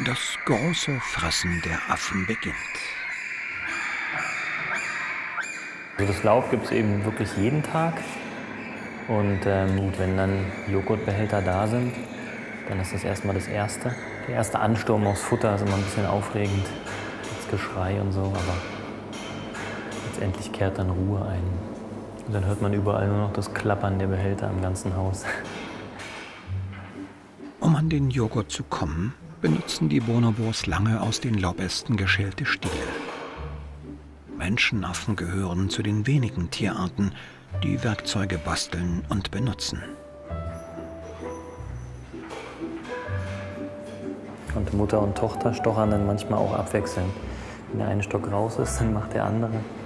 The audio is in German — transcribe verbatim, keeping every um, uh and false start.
Das große Fressen der Affen beginnt. Also das Laub gibt es eben wirklich jeden Tag. Und ähm, gut, wenn dann Joghurtbehälter da sind, dann ist das erstmal das Erste. Der erste Ansturm aufs Futter ist immer ein bisschen aufregend, das Geschrei und so, aber letztendlich kehrt dann Ruhe ein. Und dann hört man überall nur noch das Klappern der Behälter im ganzen Haus. Um an den Joghurt zu kommen, benutzen die Bonobos lange aus den Laubästen geschälte Stiele. Menschenaffen gehören zu den wenigen Tierarten, die Werkzeuge basteln und benutzen. Und Mutter und Tochter stochern dann manchmal auch abwechselnd. Wenn der eine Stock raus ist, dann macht der andere.